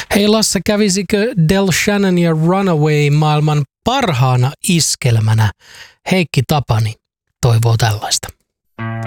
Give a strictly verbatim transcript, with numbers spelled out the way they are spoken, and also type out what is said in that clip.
Hei Lasse, kävisikö Del Shannon ja Runaway maailman parhaana iskelmänä? Heikki Tapani toivoo tällaista.